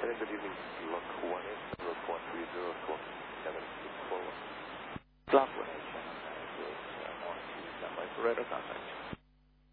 Very good evening. Lock 18, lock 130, 474. Clock 1 channel 9 is 1 2, standby for radar contact.